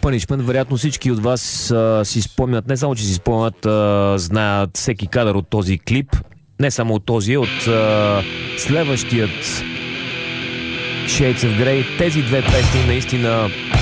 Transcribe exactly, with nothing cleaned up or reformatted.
Punishment. Вероятно всички от вас а, си спомнят, не само че си спомнят, а, знаят всеки кадър от този клип. Не само от този, от а, следващият Shades of Grey. Тези две песни наистина